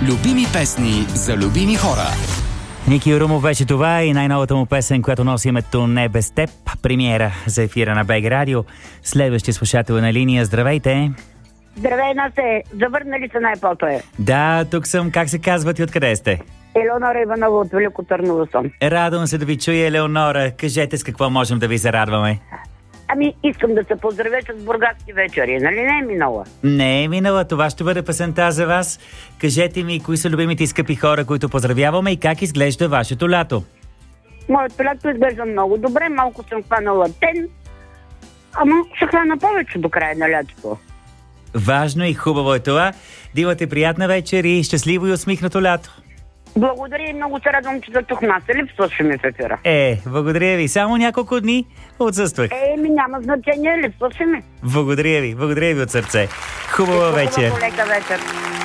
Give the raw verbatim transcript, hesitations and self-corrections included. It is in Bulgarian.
Любими песни за любими хора. Ники Юрумов беше това и най-новата му песен, която носи името "Не без теб", премиера за ефира на БГ Радио. Следващия слушател на линия. Здравейте! Здравей, Насе! Завърнали се най-пото е. Да, тук съм. Как се казват и откъде сте? Елеонора Иванова от Велико Търново съм. Радвам се да ви чуя, Елеонора. Кажете с какво можем да ви зарадваме. Ами, искам да се поздравя с бургаски вечери. Нали не е минала? Не е минала. Това ще бъде песента за вас. Кажете ми, кои са любимите и скъпи хора, които поздравяваме и как изглежда вашето лято? Моето лято изглежда много добре. Малко съм хванала тен. Ама ще хвана повече до края на лятото. Важно и хубаво е това. Да имате приятна вечер и щастливо и усмихнато лято. Благодаря и много се радвам, че да чух нас. Липсваше ми в ефира. Е, благодаря ви. Само няколко дни отсъствах. Е, ми няма значение. Липсваше ми. Благодаря ви. Благодаря ви от сърце. Хубава вечер. Хубава лека вечер.